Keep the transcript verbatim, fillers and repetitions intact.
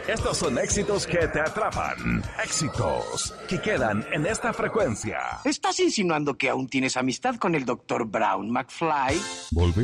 Estos son éxitos que te atrapan. Éxitos que quedan en esta frecuencia. ¿Estás insinuando que aún tienes amistad con el doctor Brown, McFly? Volver